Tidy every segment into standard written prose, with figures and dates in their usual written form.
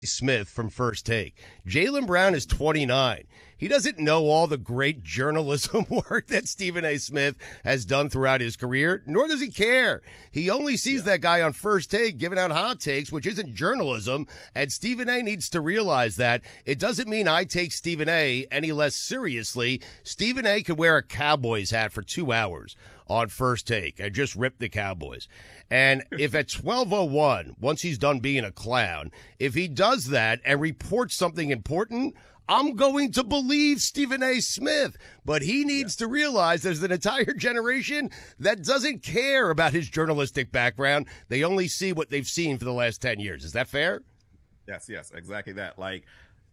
Smith from First Take. Jaylen Brown is 29. He doesn't know all the great journalism work that Stephen A. Smith has done throughout his career, nor does he care. He only sees that guy on First Take giving out hot takes, which isn't journalism, and Stephen A. needs to realize that. It doesn't mean I take Stephen A. any less seriously. Stephen A. could wear a Cowboys hat for 2 hours on First Take and just rip the Cowboys. And if at 12:01, once he's done being a clown, if he does that and reports something important, I'm going to believe Stephen A. Smith. But he needs to realize there's an entire generation that doesn't care about his journalistic background. They only see what they've seen for the last 10 years. Is that fair? Yes, exactly that. Like,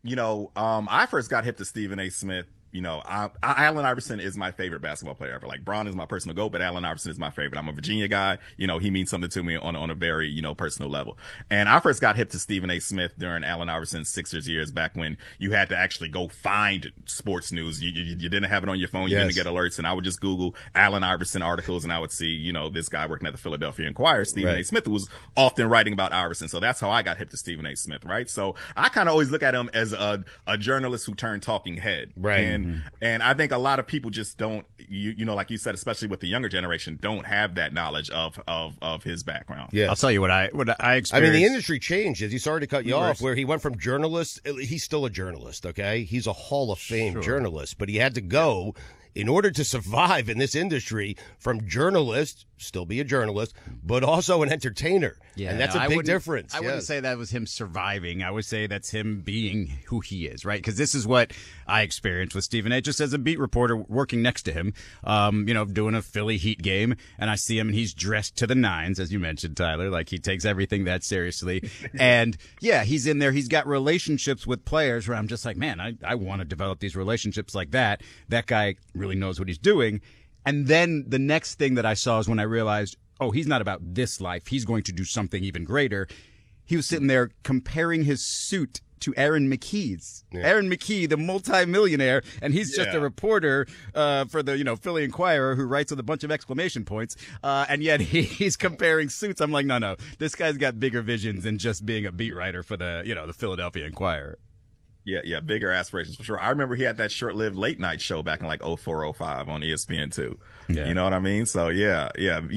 I first got hip to Stephen A. Smith. Allen Iverson is my favorite basketball player ever. Like, Bron is my personal GOAT, but Allen Iverson is my favorite. I'm a Virginia guy. He means something to me on a very, personal level. And I first got hip to Stephen A. Smith during Allen Iverson's Sixers years, back when you had to actually go find sports news. You didn't have it on your phone. You didn't get alerts. And I would just Google Allen Iverson articles, and I would see, this guy working at the Philadelphia Inquirer, Stephen A. Smith, who was often writing about Iverson. So that's how I got hip to Stephen A. Smith, right? So I kind of always look at him as a journalist who turned talking head. Right. And I think a lot of people just don't, like you said, especially with the younger generation, don't have that knowledge of his background. Yeah, I'll tell you what I experienced. I mean, the industry changed. As you sorry to cut you off, where he went from journalist. He's still a journalist, okay? He's a Hall of Fame journalist, but he had to go in order to survive in this industry from journalist, still be a journalist, but also an entertainer. Yeah, and that's a big difference. I wouldn't say that was him surviving. I would say that's him being who he is, right? Because this is what I experienced with Stephen A. Just as a beat reporter working next to him, doing a Philly Heat game, and I see him and he's dressed to the nines, as you mentioned, Tyler. Like, he takes everything that seriously. And yeah, he's in there. He's got relationships with players where I'm just like, man, I want to develop these relationships like that. That guy really knows what he's doing. And then the next thing that I saw is when I realized, oh, he's not about this life. He's going to do something even greater. He was sitting there comparing his suit to Aaron McKee's. Yeah. Aaron McKee, the multimillionaire, and he's just a reporter for the Philly Inquirer who writes with a bunch of exclamation points, and yet he's comparing suits. I'm like, no, this guy's got bigger visions than just being a beat writer for the Philadelphia Inquirer. Yeah, bigger aspirations for sure. I remember he had that short-lived late night show back in like 04, 05 on ESPN2. Yeah. You know what I mean? So yeah.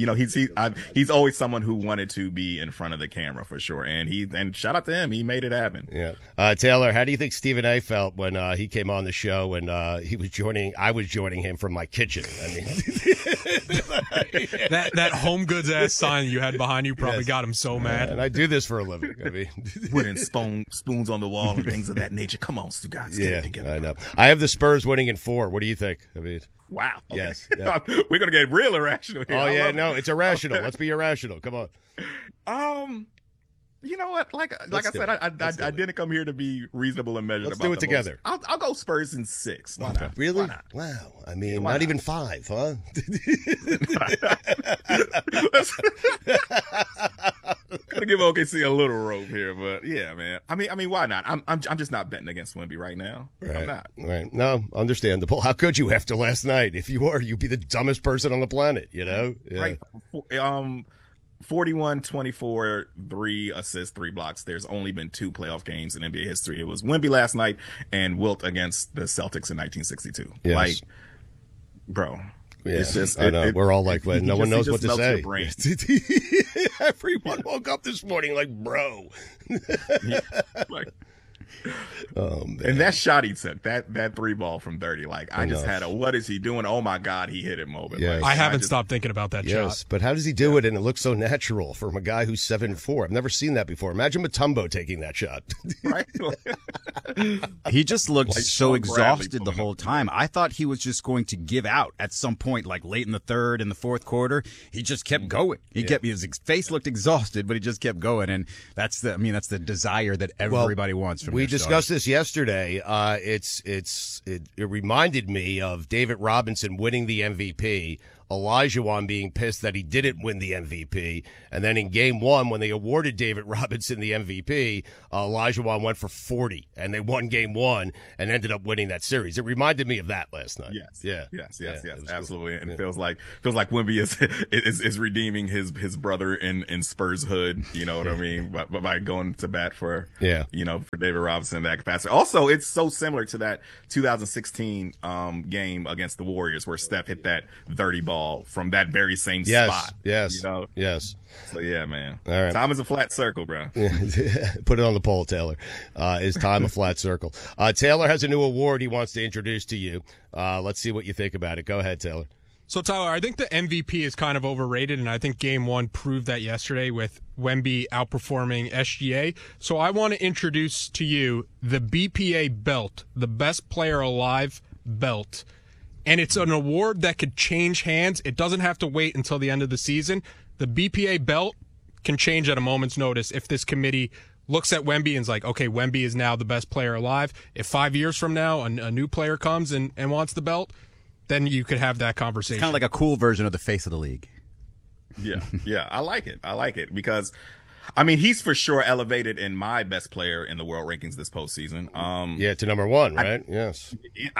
He's always someone who wanted to be in front of the camera for sure. And shout out to him, he made it happen. Yeah. Taylor, how do you think Stephen A. felt when he came on the show and I was joining him from my kitchen? I mean, that Home Goods ass sign you had behind you probably got him so mad. And I do this for a living. I mean, putting spoons on the wall and things of that nature. Come on, Stu, guys. Get it together. I know. I have the Spurs winning in 4. What do you think? I mean, wow. Okay. Yes. Yeah. We're gonna get real irrational here. Oh yeah, no, it's irrational. Let's be irrational. Come on. You know what? Like I said, I didn't come here to be reasonable and measured. Let's do it together. I'll go Spurs in 6. Why not? Really? Why not? Wow. I mean, not even 5, huh? Gonna give OKC a little rope here, but yeah, man. I mean, why not? I'm just not betting against Wemby right now. Right. I'm not. Right. No, understandable. How could you after last night? If you are, you'd be the dumbest person on the planet. Yeah. Right. 41, 24, 3 assists, 3 blocks. There's only been 2 playoff games in NBA history. It was Wemby last night and Wilt against the Celtics in 1962. Yes. Like, bro. Yeah, it's just, I know. We're all like, no one knows what to say. Everyone woke up this morning like, bro. Oh, man. And that shot he took, that 3 ball from 30, like, I just had a, what is he doing? Oh my God, he hit it moment. Yes. Like, I haven't stopped thinking about that shot. But how does he do it and it looks so natural from a guy who's 7'4"? I've never seen that before. Imagine Mutombo taking that shot. Right? He just looked so exhausted the whole time. I thought he was just going to give out at some point, like late in the third and the fourth quarter. He just kept going. His face looked exhausted, but he just kept going. And that's the desire that everybody wants from We discussed this yesterday. It reminded me of David Robinson winning the MVP Olajuwon being pissed that he didn't win the MVP. And then in game one, when they awarded David Robinson the MVP, Olajuwon went for 40, and they won game one and ended up winning that series. It reminded me of that last night. Yes, absolutely. And it feels like Wemby is redeeming his brother in Spurs hood. You know what I mean? By going to bat for for David Robinson in that capacity. Also, it's so similar to that 2016 game against the Warriors where Steph hit that 30 ball from that very same spot. Yes. So yeah, man. All right. Time is a flat circle, bro. Put it on the poll, Taylor. Is time a flat circle? Taylor has a new award he wants to introduce to you. Let's see what you think about it. Go ahead, Taylor. So, Tyler, I think the MVP is kind of overrated, and I think Game 1 proved that yesterday with Wemby outperforming SGA. So I want to introduce to you the BPA belt, the Best Player Alive belt. And it's an award that could change hands. It doesn't have to wait until the end of the season. The BPA belt can change at a moment's notice if this committee looks at Wemby and is like, okay, Wemby is now the best player alive. If 5 years from now a new player comes and wants the belt, then you could have that conversation. It's kind of like a cool version of the face of the league. Yeah, I like it because, I mean, he's for sure elevated in my best player in the world rankings this postseason. To number one, right? Yes.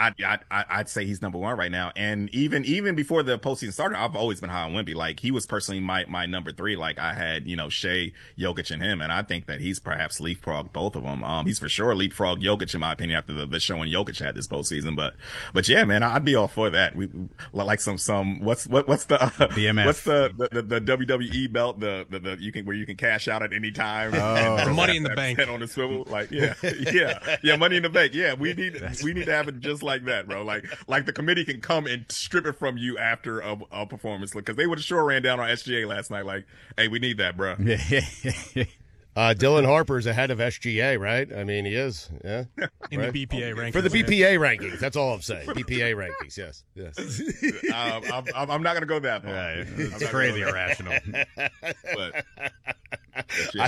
I'd say he's number one right now. And even before the postseason started, I've always been high on Wemby. Like, he was personally my number three. Like, I had, Shea, Jokic, and him. And I think that he's perhaps leapfrogged both of them. He's for sure leapfrogged Jokic, in my opinion, after the showing Jokic had this postseason. But yeah, man, I'd be all for that. We like some what's the BMF. What's the WWE belt, the where you can cash out at any time. And Money in the Bank on the swivel. Like, yeah, Money in the Bank. Yeah, we need to have it just like that, bro. Like the committee can come and strip it from you after a performance, because they would have sure ran down on SGA last night. Like, hey, we need that, bro. Dylan Harper's ahead of SGA, right? I mean, he is. Yeah. In the BPA rankings. For the BPA rankings, that's all I'm saying. BPA rankings, yes. I'm not gonna go that far. Right. It's crazy irrational. But yeah,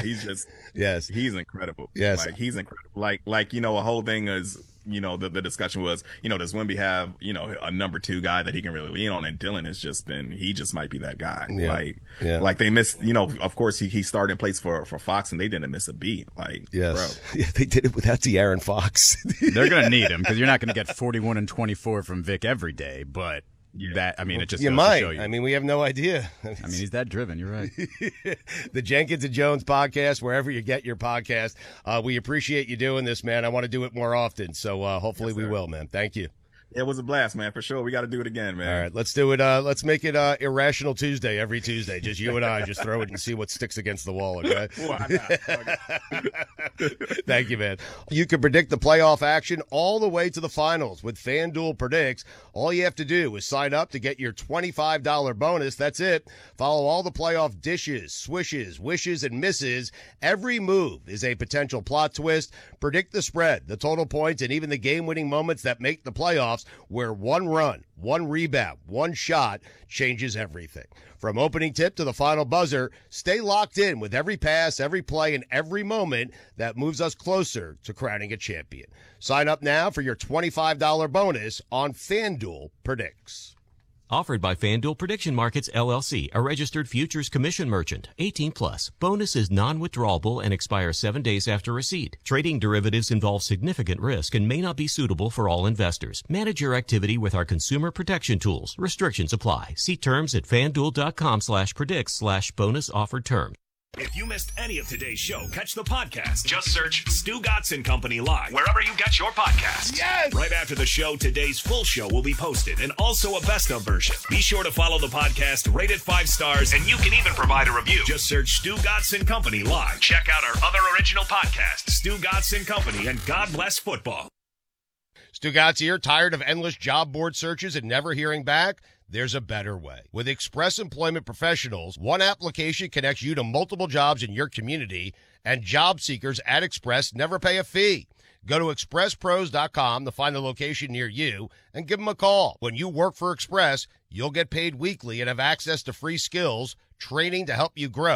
he's incredible. Yes. Like, he's incredible. Like a whole thing is, the discussion was, does Wemby have, a number two guy that he can really lean on? And Dylan has he just might be that guy. Like they missed, of course he started in place for Fox, and they didn't miss a beat. Like, yes. Bro. Yeah, they did it without De'Aaron Fox. They're going to need him, because you're not going to get 41 and 24 from Vic every day, but it just you goes might. To show you. I mean, we have no idea. He's that driven. You're right. The Jenkins and Jones podcast, wherever you get your podcast. We appreciate you doing this, man. I want to do it more often, so hopefully we will, man. Thank you. It was a blast, man, for sure. We got to do it again, man. All right, let's do it. Let's make it Irrational Tuesday every Tuesday. Just you and I, just throw it and see what sticks against the wall, okay? Why not? Thank you, man. You can predict the playoff action all the way to the finals with FanDuel Predicts. All you have to do is sign up to get your $25 bonus. That's it. Follow all the playoff dishes, swishes, wishes, and misses. Every move is a potential plot twist. Predict the spread, the total points, and even the game-winning moments that make the playoffs, where one run, one rebound, one shot changes everything. From opening tip to the final buzzer, stay locked in with every pass, every play, and every moment that moves us closer to crowning a champion. Sign up now for your $25 bonus on FanDuel Predicts. Offered by FanDuel Prediction Markets, LLC, a registered futures commission merchant. 18+. Bonus is non-withdrawable and expires 7 days after receipt. Trading derivatives involves significant risk and may not be suitable for all investors. Manage your activity with our consumer protection tools. Restrictions apply. See terms at FanDuel.com/predicts/bonus offered terms. If you missed any of today's show, catch the podcast. Just search Stu Gotson Company Live, wherever you get your podcasts. Yes! Right after the show, today's full show will be posted, and also a best-of version. Be sure to follow the podcast, rate it 5 stars, and you can even provide a review. Just search Stu Gotson Company Live. Check out our other original podcasts, Stu Gotson Company and God Bless Football. Stu Gotz here. Tired of endless job board searches and never hearing back? There's a better way. With Express Employment Professionals, one application connects you to multiple jobs in your community, and job seekers at Express never pay a fee. Go to expresspros.com to find the location near you and give them a call. When you work for Express, you'll get paid weekly and have access to free skills, training to help you grow.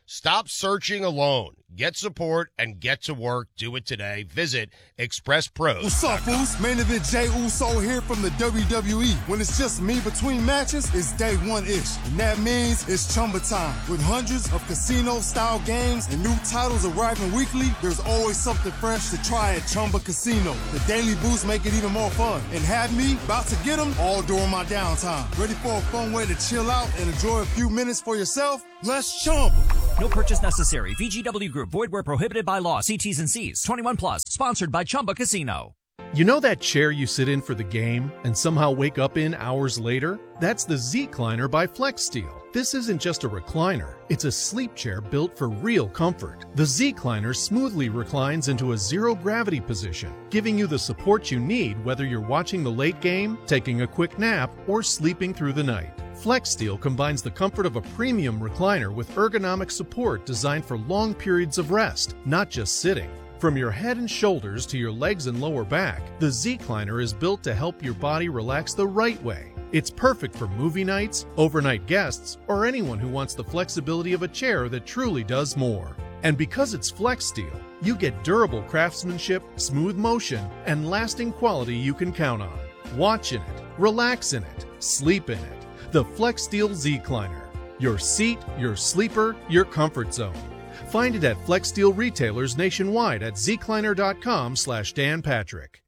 Stop searching alone. Get support and get to work. Do it today. Visit Express Pros. What's up, Uso? Main event Jey Uso here from the WWE. When it's just me between matches, it's day one-ish. And that means it's Chumba time. With hundreds of casino-style games and new titles arriving weekly, there's always something fresh to try at Chumba Casino. The daily boosts make it even more fun. And have me about to get them all during my downtime. Ready for a fun way to chill out and enjoy a few minutes for yourself? Let's Chumba. No purchase necessary. VGW Group. Void where prohibited by law. See T's and C's. 21 plus. Sponsored by Chumba Casino. You know that chair you sit in for the game and somehow wake up in hours later? That's the Z-Cliner by FlexSteel. This isn't just a recliner. It's a sleep chair built for real comfort. The Z-Cliner smoothly reclines into a zero-gravity position, giving you the support you need whether you're watching the late game, taking a quick nap, or sleeping through the night. FlexSteel combines the comfort of a premium recliner with ergonomic support designed for long periods of rest, not just sitting. From your head and shoulders to your legs and lower back, the Z-Cliner is built to help your body relax the right way. It's perfect for movie nights, overnight guests, or anyone who wants the flexibility of a chair that truly does more. And because it's FlexSteel, you get durable craftsmanship, smooth motion, and lasting quality you can count on. Watch in it, relax in it, sleep in it. The FlexSteel Z-Cliner. Your seat, your sleeper, your comfort zone. Find it at FlexSteel retailers nationwide at zcliner.com/Dan Patrick.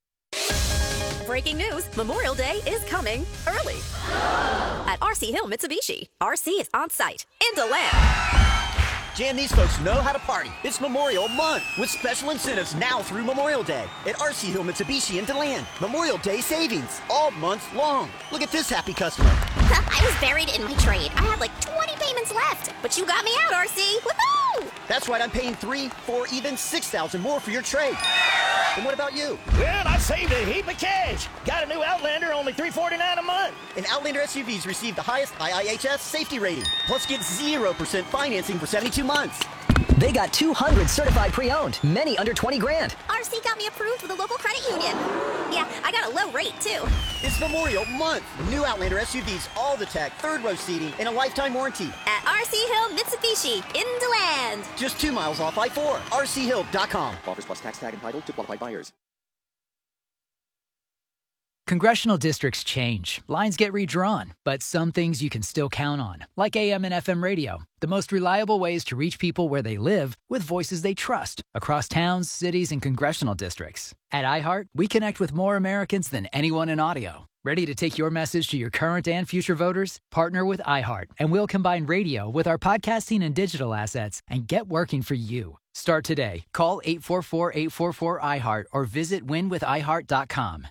Breaking news, Memorial Day is coming early. At RC Hill Mitsubishi, RC is on site in DeLand. Jan, these folks know how to party. It's Memorial Month with special incentives now through Memorial Day at RC Hill Mitsubishi in DeLand. Memorial Day savings all month long. Look at this happy customer. I was buried in my trade. I had like 20 payments left, but you got me out, RC. Woohoo! That's right, I'm paying $3,000, $4,000, even $6,000 more for your trade. And what about you? Well, I saved a heap of cash. Got a new Outlander, only $349 a month. And Outlander SUVs receive the highest IIHS safety rating. Plus get 0% financing for 72 months. They got 200 certified pre-owned, many under 20 grand. RC got me approved with a local credit union. Yeah, I got a low rate, too. It's Memorial Month. New Outlander SUVs, all the tech, third row seating, and a lifetime warranty. At RC Hill Mitsubishi in DeLand. Just 2 miles off I-4. RCHill.com. Offers plus tax tag entitled to qualified buyers. Congressional districts change, lines get redrawn, but some things you can still count on, like AM and FM radio, the most reliable ways to reach people where they live with voices they trust across towns, cities, and congressional districts. At iHeart, we connect with more Americans than anyone in audio. Ready to take your message to your current and future voters? Partner with iHeart, and we'll combine radio with our podcasting and digital assets and get working for you. Start today. Call 844-844-iHeart or visit winwithiheart.com.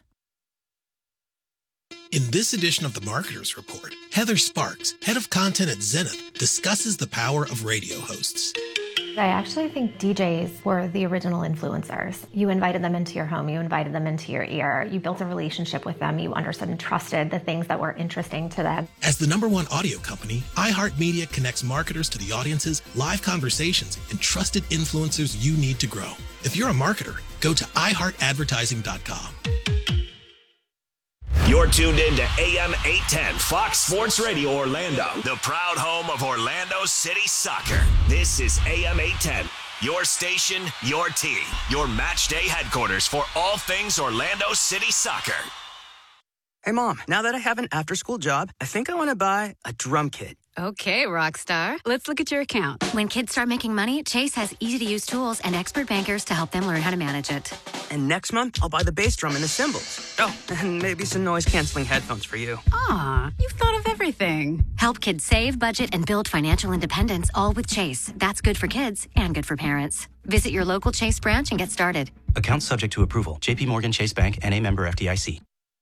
In this edition of the Marketers Report, Heather Sparks, head of content at Zenith, discusses the power of radio hosts. I actually think DJs were the original influencers. You invited them into your home, you invited them into your ear, you built a relationship with them, you understood and trusted the things that were interesting to them. As the #1 audio company, iHeartMedia connects marketers to the audiences, live conversations, and trusted influencers you need to grow. If you're a marketer, go to iHeartAdvertising.com. You're tuned in to AM 810 Fox Sports Radio Orlando, the proud home of Orlando City Soccer. This is AM 810, your station, your team, your match day headquarters for all things Orlando City Soccer. Hey, Mom, now that I have an after-school job, I think I want to buy a drum kit. Okay, Rockstar. Let's look at your account. When kids start making money, Chase has easy-to-use tools and expert bankers to help them learn how to manage it. And next month, I'll buy the bass drum and the cymbals. Oh, and maybe some noise-canceling headphones for you. Aw, you've thought of everything. Help kids save, budget, and build financial independence, all with Chase. That's good for kids and good for parents. Visit your local Chase branch and get started. Account subject to approval. J.P. Morgan Chase Bank, N.A. member FDIC.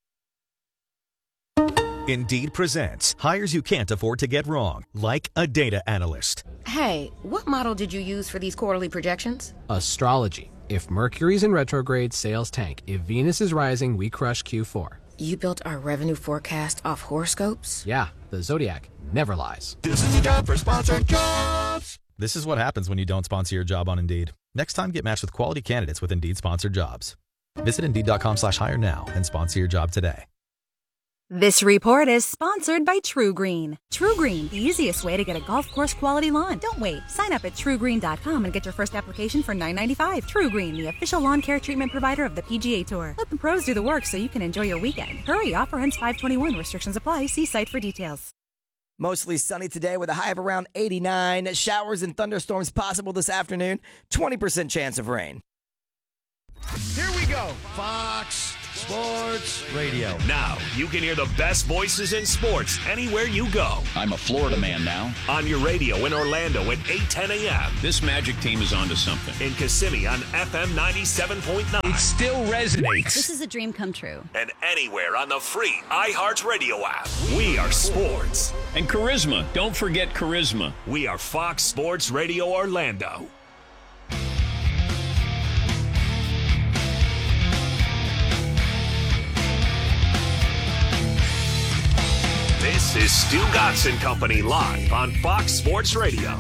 Indeed presents hires you can't afford to get wrong, like a data analyst. Hey, what model did you use for these quarterly projections? Astrology. If Mercury's in retrograde, sales tank. If Venus is rising, we crush Q4. You built our revenue forecast off horoscopes? Yeah, the Zodiac never lies. This is the job for sponsored jobs. This is what happens when you don't sponsor your job on Indeed. Next time, get matched with quality candidates with Indeed sponsored jobs. Visit Indeed.com/hire now and sponsor your job today. This report is sponsored by True Green. True Green, the easiest way to get a golf course quality lawn. Don't wait. Sign up at truegreen.com and get your first application for $9.95. True Green, the official lawn care treatment provider of the PGA Tour. Let the pros do the work so you can enjoy your weekend. Hurry, offer ends 5/21. Restrictions apply. See site for details. Mostly sunny today with a high of around 89. Showers and thunderstorms possible this afternoon. 20% chance of rain. Here we go. Fox Sports Radio. Now you can hear the best voices in sports anywhere you go. I'm a Florida man now. On your radio in Orlando at 8:10 a.m. This Magic team is onto something. In Kissimmee on FM 97.9. It still resonates. This is a dream come true. And anywhere on the free iHeartRadio app. We are sports. And charisma. Don't forget charisma. We are Fox Sports Radio Orlando. This is Stu Gotson Company live on Fox Sports Radio.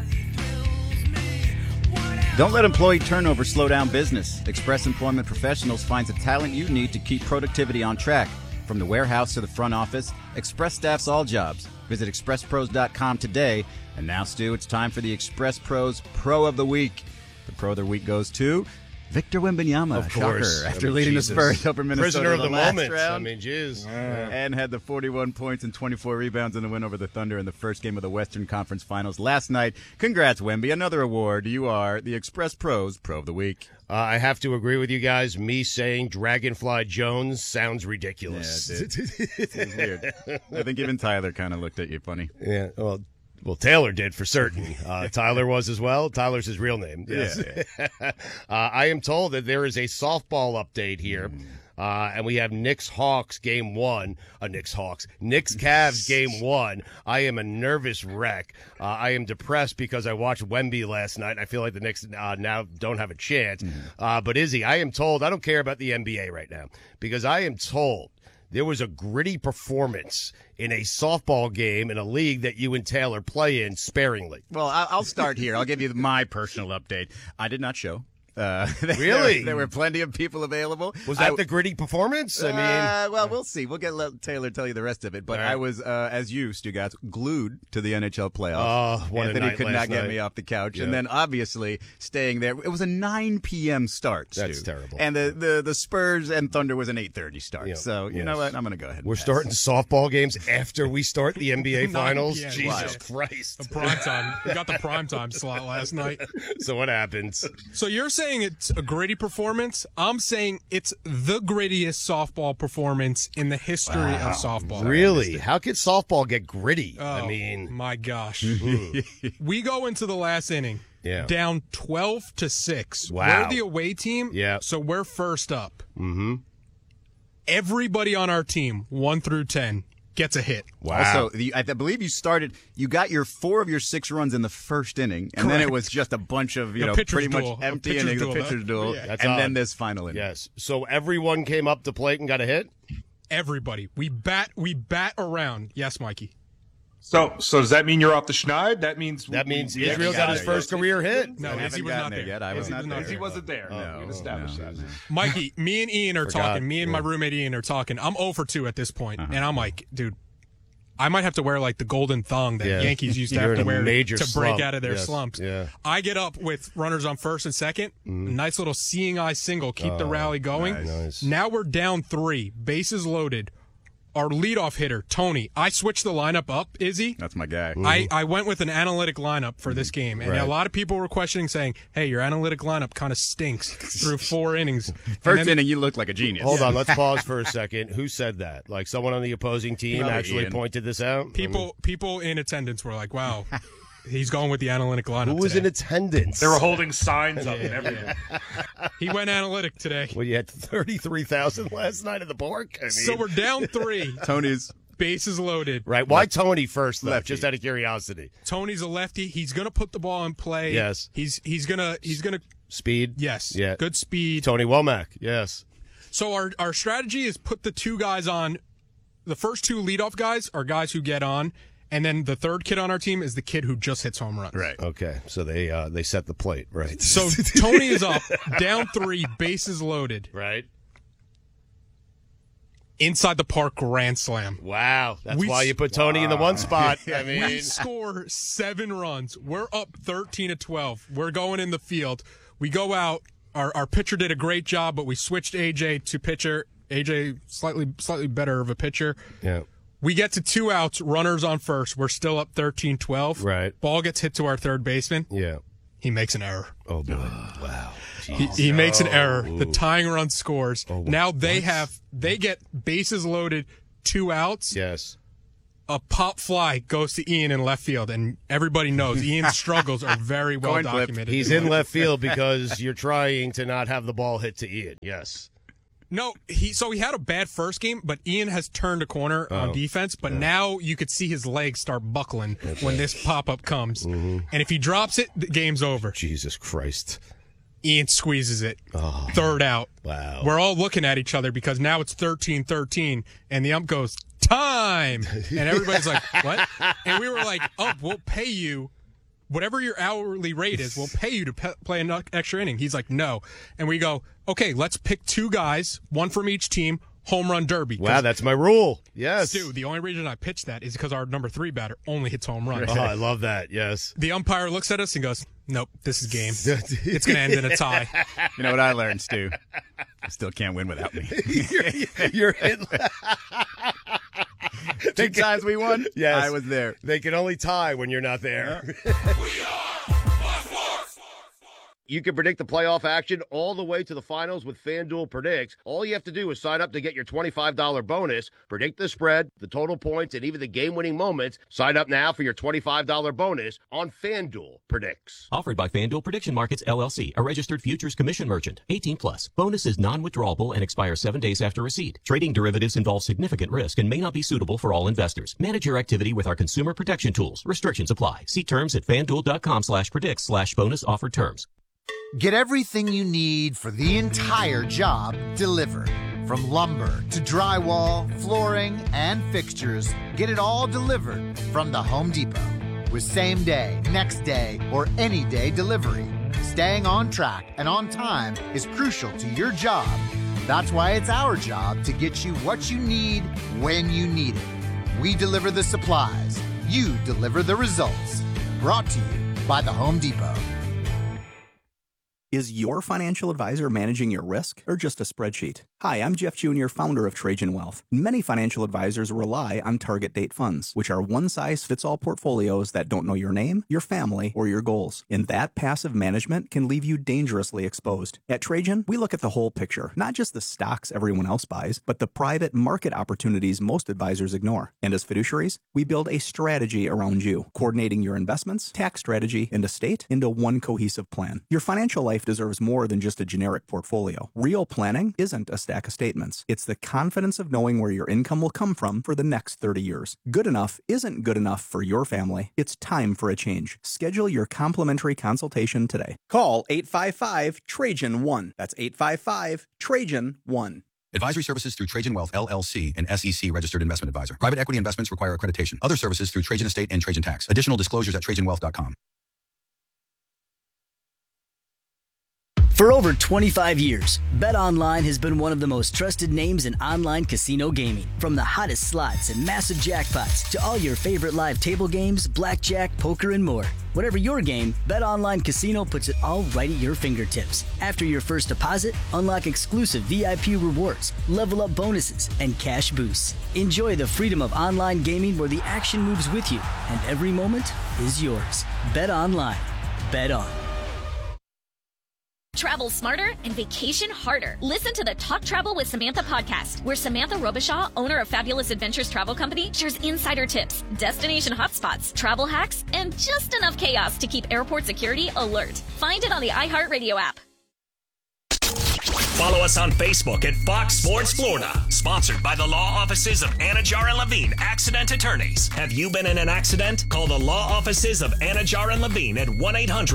Don't let employee turnover slow down business. Express Employment Professionals finds the talent you need to keep productivity on track. From the warehouse to the front office, Express staffs all jobs. Visit expresspros.com today. And now, Stu, it's time for the Express Pros Pro of the Week. The Pro of the Week goes to Victor Wembanyama, of course. Shocker, after leading the Spurs over Minnesota Prisoner of the last moment. round. I mean, jeez. And had the 41 points and 24 rebounds in the win over the Thunder in the first game of the Western Conference Finals last night. Congrats, Wemby. Another award. You are the Express Pros Pro of the Week. I have to agree with you guys. Me saying Dragonfly Jones sounds ridiculous. Yeah, it did. Weird. I think even Tyler kind of looked at you funny. Yeah, well, Taylor did for certain. Tyler was as well. Tyler's his real name. Yes. Yeah. I am told that there is a softball update here, and we have Knicks-Hawks game 1. Knicks-Cavs game 1. I am a nervous wreck. I am depressed because I watched Wemby last night, and I feel like the Knicks now don't have a chance. But Izzy, I am told, I don't care about the NBA right now, because I am told there was a gritty performance in a softball game in a league that you and Taylor play in sparingly. Well, I'll start here. I'll give you my personal update. I did not show. Really? There were plenty of people available. Was that the gritty performance? I mean, well, we'll see. We'll let Taylor tell you the rest of it. But right. I was, as you, Stu Gatz, glued to the NHL playoffs. Oh, Anthony could not get me off the couch. Yeah. And then, obviously, staying there. It was a 9 p.m. start, Stu. That's terrible. And the Spurs and Thunder was an 8:30 start. Yeah. So, you know what? I'm going to go ahead and We're starting softball games after we start the NBA Finals? Yeah, Jesus Christ. The primetime. We got the primetime slot last night. So what happens? So you're saying it's a gritty performance. I'm saying it's the grittiest softball performance in the history of softball. Really? How could softball get gritty? Oh, I mean, my gosh. We go into the last inning down 12-6. Wow. We're the away team, so we're first up. Mm-hmm. Everybody on our team, 1 through 10, gets a hit. Wow. Also, I believe you got your 4 of your 6 runs in the first inning, and then it was just a bunch of, pretty much empty innings, a pitcher's duel, then this final inning. Yes. So everyone came up to plate and got a hit? Everybody. We bat around. Yes, Mikey. So does that mean you're off the schneid? That means Israel got his first career hit. No, Izzy was not there yet. I was not there. Izzy wasn't there. No, we established that. Mikey, me and Ian are talking. Me and my roommate Ian are talking. I'm 0 for 2 at this point, and I'm like, dude, I might have to wear like the golden thong that Yankees used to have to wear to break out of their slumps. Yeah. I get up with runners on first and second. Nice little seeing eye single. Keep the rally going. Nice. Now we're down 3. Bases loaded. Our leadoff hitter, Tony. I switched the lineup up, Izzy. That's my guy. I went with an analytic lineup for this game. And a lot of people were questioning, saying, hey, your analytic lineup kind of stinks through 4 innings. First inning, you looked like a genius. Hold on, let's pause for a second. Who said that? Like someone on the opposing team actually pointed this out? People in attendance were like, wow. He's going with the analytic lineup. Who was in attendance? They were holding signs up and everything. He went analytic today. Well, you had 33,000 last night at the park. I mean. So we're down 3. Tony's bases loaded. Right. Why Tony first, though? Lefty. Just out of curiosity. Tony's a lefty. He's going to put the ball in play. Yes. He's gonna speed. Yes. Yeah. Good speed. Tony Womack. Yes. So our strategy is put the 2 guys on. The first 2 leadoff guys are guys who get on. And then the third kid on our team is the kid who just hits home runs. Right. Okay. So they set the plate. Right. So Tony is up, down 3, bases loaded. Right. Inside the park grand slam. Wow. That's why you put Tony in the one spot. I mean, we score 7 runs. We're up 13-12. We're going in the field. We go out. Our pitcher did a great job, but we switched AJ to pitcher. AJ slightly better of a pitcher. Yeah. We get to 2 outs, runners on first. We're still up 13-12. Right. Ball gets hit to our third baseman. Yeah. He makes an error. Oh, boy. Wow. He makes an error. The tying run scores. Now they get bases loaded, 2 outs. Yes. A pop fly goes to Ian in left field, and everybody knows Ian's struggles are very well documented. He's in left field because you're trying to not have the ball hit to Ian. Yes. No, he had a bad first game, but Ian has turned a corner on defense. But now you could see his legs start buckling when this pop-up comes. Mm-hmm. And if he drops it, the game's over. Jesus Christ. Ian squeezes it. Third out. Wow. We're all looking at each other because now it's 13-13, and the ump goes, time! And everybody's like, what? And we were like, we'll pay you. Whatever your hourly rate is, we'll pay you to play an extra inning. He's like, no. And we go, okay, let's pick 2 guys, 1 from each team, home run derby. Wow, that's my rule. Yes. Stu, the only reason I pitched that is because our number 3 batter only hits home runs. Oh, I love that. Yes. The umpire looks at us and goes, nope, this is game. It's going to end in a tie. You know what I learned, Stu? You still can't win without me. You're in. 2 times we won, yes, I was there. They can only tie when you're not there. You can predict the playoff action all the way to the finals with FanDuel Predicts. All you have to do is sign up to get your $25 bonus, predict the spread, the total points, and even the game-winning moments. Sign up now for your $25 bonus on FanDuel Predicts. Offered by FanDuel Prediction Markets, LLC, a registered futures commission merchant. 18+. Bonus is non-withdrawable and expires 7 days after receipt. Trading derivatives involves significant risk and may not be suitable for all investors. Manage your activity with our consumer protection tools. Restrictions apply. See terms at FanDuel.com/predicts/bonus offer terms. Get everything you need for the entire job delivered. From lumber to drywall, flooring, and fixtures, get it all delivered from the Home Depot. With same day, next day, or any day delivery, staying on track and on time is crucial to your job. That's why it's our job to get you what you need when you need it. We deliver the supplies. You deliver the results. Brought to you by the Home Depot. Is your financial advisor managing your risk or just a spreadsheet? Hi, I'm Jeff Jr., founder of Trajan Wealth. Many financial advisors rely on target date funds, which are one-size-fits-all portfolios that don't know your name, your family, or your goals. And that passive management can leave you dangerously exposed. At Trajan, we look at the whole picture, not just the stocks everyone else buys, but the private market opportunities most advisors ignore. And as fiduciaries, we build a strategy around you, coordinating your investments, tax strategy, and estate into one cohesive plan. Your financial life deserves more than just a generic portfolio. Real planning isn't a stack of statements. It's the confidence of knowing where your income will come from for the next 30 years. Good enough isn't good enough for your family. It's time for a change. Schedule your complimentary consultation today. Call 855-TRAJAN-1. That's 855-TRAJAN-1. Advisory services through Trajan Wealth, LLC, an SEC registered investment advisor. Private equity investments require accreditation. Other services through Trajan Estate and Trajan Tax. Additional disclosures at TrajanWealth.com. For over 25 years, BetOnline has been one of the most trusted names in online casino gaming. From the hottest slots and massive jackpots to all your favorite live table games, blackjack, poker, and more. Whatever your game, BetOnline Casino puts it all right at your fingertips. After your first deposit, unlock exclusive VIP rewards, level up bonuses, and cash boosts. Enjoy the freedom of online gaming where the action moves with you and every moment is yours. BetOnline. Bet on. Travel smarter and vacation harder. Listen to the Talk Travel with Samantha podcast, where Samantha Robichaud, owner of Fabulous Adventures Travel Company, shares insider tips, destination hotspots, travel hacks, and just enough chaos to keep airport security alert. Find it on the iHeartRadio app. Follow us on Facebook at Fox Sports Florida. Sponsored by the law offices of Anajar and Levine, accident attorneys. Have you been in an accident? Call the law offices of Anajar and Levine at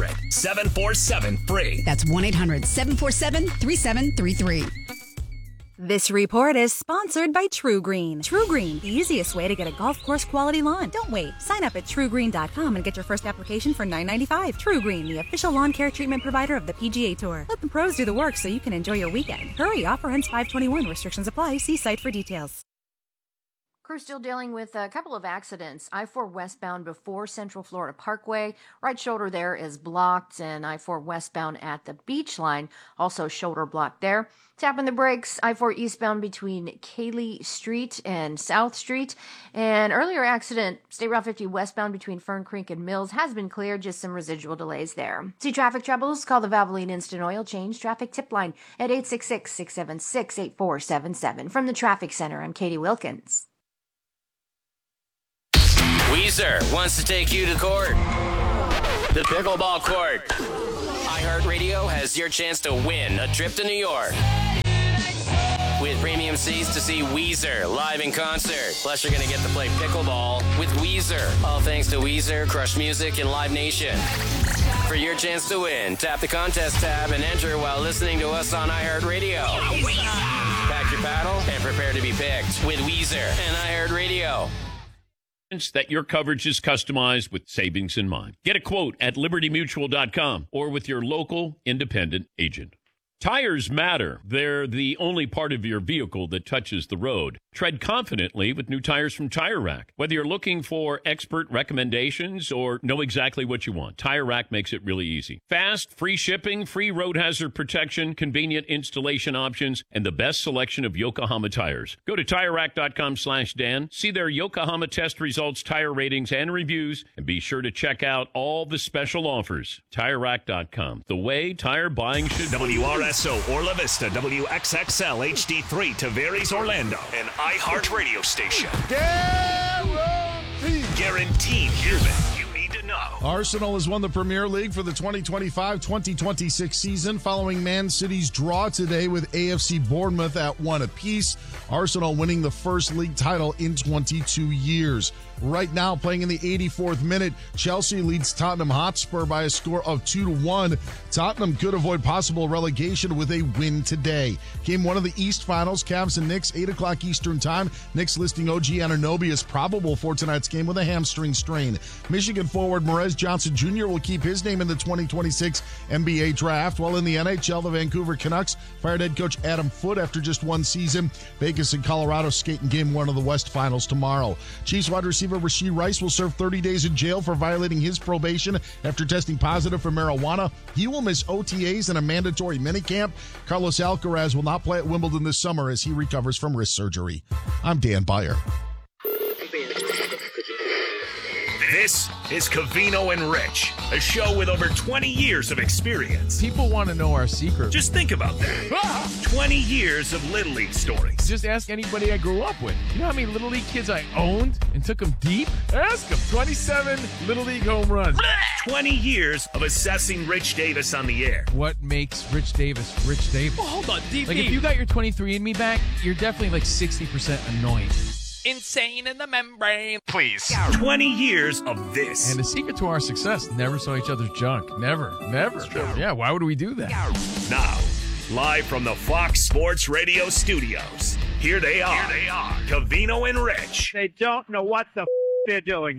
1-800-747-FREE. That's 1-800-747-3733. This report is sponsored by True Green. True Green, the easiest way to get a golf course quality lawn. Don't wait. Sign up at TrueGreen.com and get your first application for $9.95. True Green, the official lawn care treatment provider of the PGA Tour. Let the pros do the work so you can enjoy your weekend. Hurry, offer ends 5/21. Restrictions apply. See site for details. Crew still dealing with a couple of accidents. I-4 westbound before Central Florida Parkway. Right shoulder there is blocked, and I-4 westbound at the beach line, also shoulder blocked there. Tapping the brakes, I-4 eastbound between Cayley Street and South Street. An earlier accident, State Route 50 westbound between Fern Creek and Mills, has been cleared, just some residual delays there. See traffic troubles? Call the Valvoline Instant Oil Change Traffic Tip Line at 866-676-8477. From the Traffic Center, I'm Katie Wilkins. Weezer wants to take you to court. The pickleball court. iHeartRadio has your chance to win a trip to New York. With premium seats to see Weezer live in concert. Plus, you're going to get to play pickleball with Weezer. All thanks to Weezer, Crush Music, and Live Nation. For your chance to win, tap the contest tab and enter while listening to us on iHeartRadio. Pack your paddle and prepare to be picked with Weezer and iHeartRadio. That your coverage is customized with savings in mind. Get a quote at libertymutual.com or with your local independent agent. Tires matter. They're the only part of your vehicle that touches the road. Tread confidently with new tires from Tire Rack. Whether you're looking for expert recommendations or know exactly what you want, Tire Rack makes it really easy. Fast, free shipping, free road hazard protection, convenient installation options, and the best selection of Yokohama tires. Go to TireRack.com/Dan, see their Yokohama test results, tire ratings, and reviews, and be sure to check out all the special offers. TireRack.com, the way tire buying should be. WRSO Orla Vista, WXXL HD3 Tavares Orlando, an iHeartRadio station. Guaranteed everything you need to know. Arsenal has won the Premier League for the 2025-2026 season following Man City's draw today with AFC Bournemouth at 1 apiece. Arsenal winning the first league title in 22 years. Right now, playing in the 84th minute, Chelsea leads Tottenham Hotspur by a score of 2-1. Tottenham could avoid possible relegation with a win today. Game 1 of the East Finals, Cavs and Knicks, 8 o'clock Eastern Time. Knicks listing OG Anunoby as probable for tonight's game with a hamstring strain. Michigan forward Morez Johnson Jr. will keep his name in the 2026 NBA draft, while in the NHL, the Vancouver Canucks fired head coach Adam Foote after just one season. Vegas and Colorado skate in Game 1 of the West Finals tomorrow. Chiefs wide receiver Rashee Rice will serve 30 days in jail for violating his probation after testing positive for marijuana. He will miss OTAs and a mandatory minicamp. Carlos Alcaraz will not play at Wimbledon this summer as he recovers from wrist surgery. I'm Dan Beyer. This is Covino and Rich, a show with over 20 years of experience. People want to know our secret. Just think about that. 20 years of Little League stories. Just ask anybody I grew up with. You know how many Little League kids I owned and took them deep? Ask them. 27 Little League home runs. 20 years of assessing Rich Davis on the air. What makes Rich Davis Rich Davis? Oh, hold on, DP. Like, if you got your 23andMe back, you're definitely like 60% annoying. Insane in the membrane. Please. 20 years of this. And the secret to our success, never saw each other's junk. Never. Yeah, why would we do that? Now, live from the Fox Sports Radio studios, here they are. Covino and Rich. They don't know what the they're doing.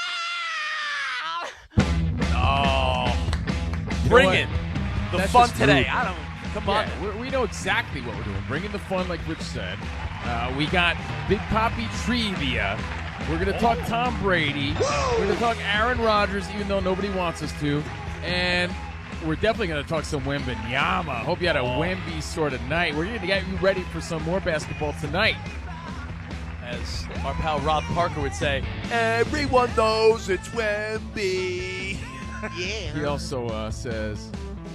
Oh. Bring it. The That's fun just today. rude. Come on. We know exactly what we're doing. Bringing the fun, like Rich said. We got Big Papi trivia. We're going to talk Tom Brady. We're going to talk Aaron Rodgers, even though nobody wants us to. And we're definitely going to talk some Wembanyama. Hope you had a Wemby sort of night. We're going to get you ready for some more basketball tonight. As our pal Rob Parker would say, everyone knows it's Wemby. Yeah. He also says...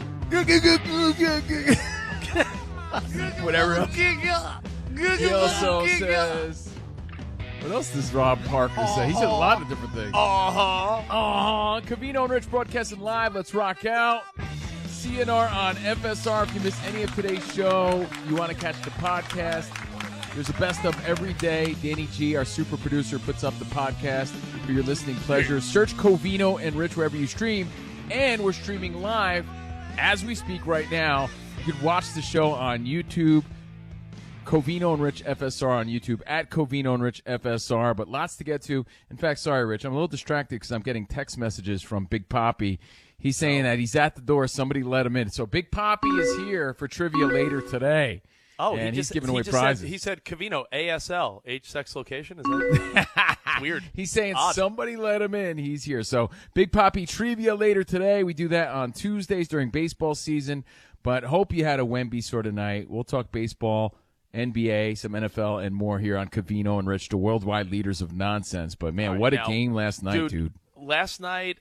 Whatever else. He also says... What else does Rob Parker say? He said a lot of different things. Covino and Rich broadcasting live. Let's rock out. CNR on FSR. If you missed any of today's show, you want to catch the podcast, there's a best of every day. Danny G, our super producer, puts up the podcast for your listening pleasure. Search Covino and Rich wherever you stream. And we're streaming live as we speak right now. You can watch the show on YouTube. Covino and Rich FSR on YouTube, at Covino and Rich FSR, but lots to get to. In fact, sorry, Rich, I'm a little distracted because I'm getting text messages from Big Papi. He's saying that he's at the door. Somebody let him in. So Big Papi is here for trivia later today. Oh, and he's giving away prizes. He said Covino, ASL, age, sex, location. Is that weird? He's saying Odd. somebody let him in. He's here. So Big Papi trivia later today. We do that on Tuesdays during baseball season. But hope you had a Wemby sort of night. We'll talk baseball, NBA, some NFL, and more here on Covino and Rich, the worldwide leaders of nonsense. But, man, what a game last night, dude. Last night,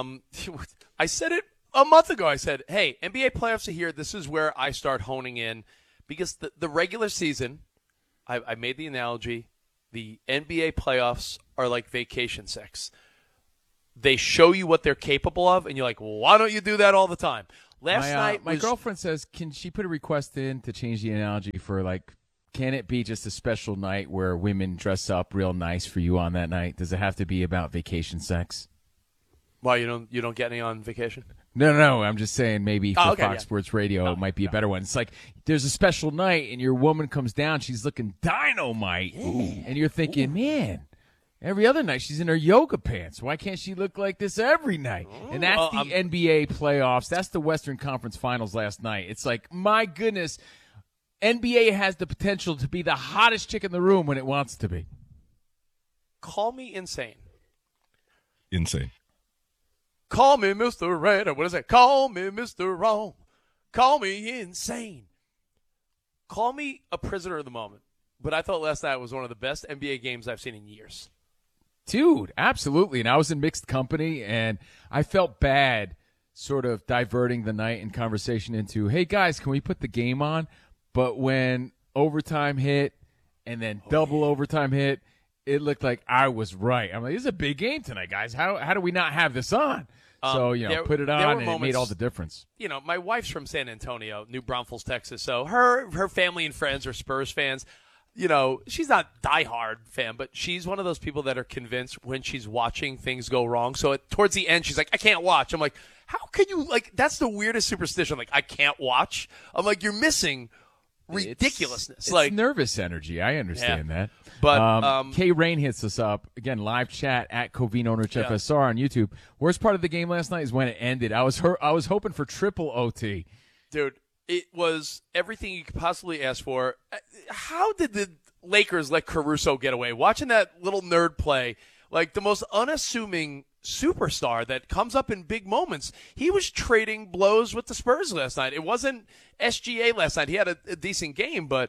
I said it a month ago. I said, hey, NBA playoffs are here. This is where I start honing in. Because the regular season, I made the analogy, the NBA playoffs are like vacation sex. They show you what they're capable of, and you're like, well, why don't you do that all the time? My girlfriend says, can she put a request in to change the analogy for, like, can it be just a special night where women dress up real nice for you on that night? Does it have to be about vacation sex? Why, you don't get any on vacation? No. I'm just saying maybe for Fox Sports Radio it might be a better one. It's like there's a special night and your woman comes down, she's looking dynamite, and you're thinking, man, every other night she's in her yoga pants. Why can't she look like this every night? And that's the NBA playoffs. That's the Western Conference Finals last night. It's like, my goodness, NBA has the potential to be the hottest chick in the room when it wants to be. Call me insane. Insane. Call me Mr. Red, or what is it? Call me Mr. Wrong. Call me insane. Call me a prisoner of the moment. But I thought last night was one of the best NBA games I've seen in years. Dude, absolutely. And I was in mixed company, and I felt bad sort of diverting the night and conversation into, hey, guys, can we put the game on? But when overtime hit and then double overtime hit, it looked like I was right. I'm like, this is a big game tonight, guys. How do we not have this on? So, put it on, and it made all the difference. My wife's from San Antonio, New Braunfels, Texas, so her family and friends are Spurs fans. She's not a diehard fan, but she's one of those people that are convinced when she's watching things go wrong. So towards the end, she's like, I can't watch. I'm like, how can you, that's the weirdest superstition. Like, I can't watch. I'm like, you're missing ridiculousness. It's nervous energy. I understand that. But K Rain hits us up again. Live chat at Covino and Rich FSR on YouTube. Worst part of the game last night is when it ended. I was hoping for triple OT. Dude, it was everything you could possibly ask for. How did the Lakers let Caruso get away? Watching that little nerd play, like the most unassuming superstar that comes up in big moments. He was trading blows with the Spurs last night. It wasn't SGA last night. He had a decent game, but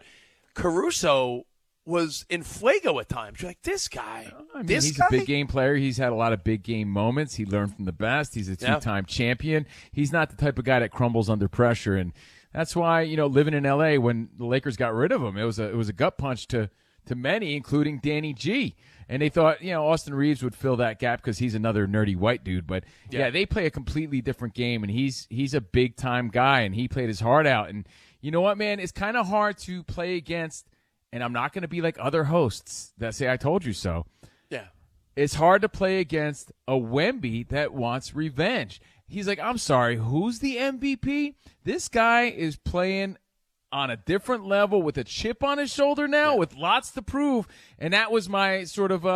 Caruso was in fuego at times. You're like, this guy. He's a big game player. He's had a lot of big game moments. He learned from the best. He's a two-time champion. He's not the type of guy that crumbles under pressure, and that's why, living in L.A. when the Lakers got rid of him, it was a gut punch to many, including Danny G. And they thought, Austin Reeves would fill that gap because he's another nerdy white dude. But, they play a completely different game, and he's a big-time guy, and he played his heart out. And you know what, man? It's kind of hard to play against, and I'm not going to be like other hosts that say I told you so. Yeah. It's hard to play against a Wemby that wants revenge. He's like, I'm sorry, who's the MVP? This guy is playing on a different level with a chip on his shoulder now with lots to prove. And that was my sort of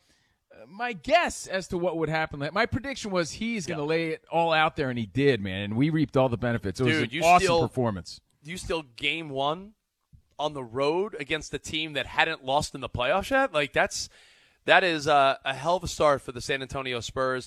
my guess as to what would happen. My prediction was he's going to lay it all out there, and he did, man. And we reaped all the benefits. It was an awesome performance. You still game one on the road against a team that hadn't lost in the playoffs yet? Like, that is a hell of a start for the San Antonio Spurs.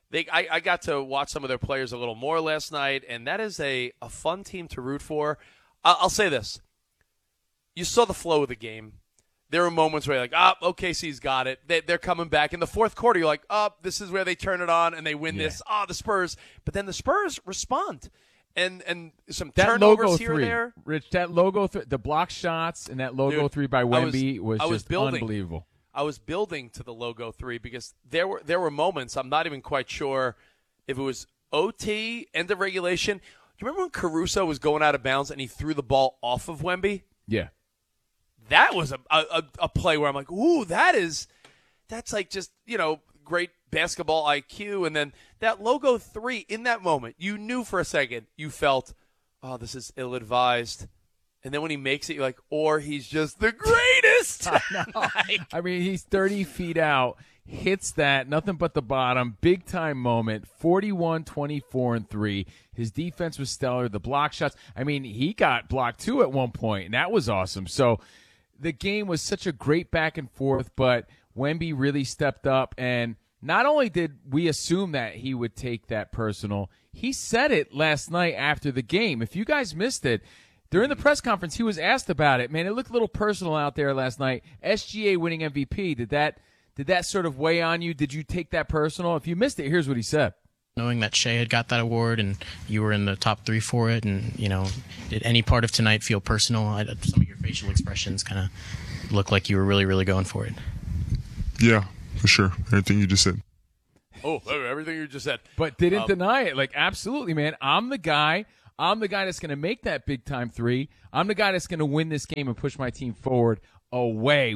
I got to watch some of their players a little more last night, and that is a fun team to root for. I'll say this. You saw the flow of the game. There were moments where you're like, OKC's got it. They're coming back. In the fourth quarter, you're like, this is where they turn it on and they win this. The Spurs. But then the Spurs respond. And some turnovers here and there. Rich, that logo, the block shots and that logo three by Wemby was just unbelievable. I was building to the logo three because there were moments, I'm not even quite sure if it was OT, end of regulation. Do you remember when Caruso was going out of bounds and he threw the ball off of Wemby? Yeah. That was a play where I'm like, ooh, that's like just, great basketball IQ. And then that logo three in that moment, you knew for a second, you felt, this is ill-advised. And then when he makes it, you're like, or he's just the greatest. I know. I mean, he's 30 feet out, hits that, nothing but the bottom, big-time moment, 41, 24, and 3. His defense was stellar. The block shots, I mean, he got blocked, too, at one point, and that was awesome. So the game was such a great back and forth, but Wemby really stepped up, and not only did we assume that he would take that personal, he said it last night after the game. If you guys missed it, during the press conference, he was asked about it. Man, it looked a little personal out there last night. SGA winning MVP, did that sort of weigh on you? Did you take that personal? If you missed it, here's what he said. Knowing that Shea had got that award and you were in the top 3 for it, and, did any part of tonight feel personal? Some of your facial expressions kind of looked like you were really, really going for it. Yeah, for sure. Everything you just said. Oh, everything you just said. But didn't deny it. Like, absolutely, man. I'm the guy that's going to make that big-time 3. I'm the guy that's going to win this game and push my team forward away,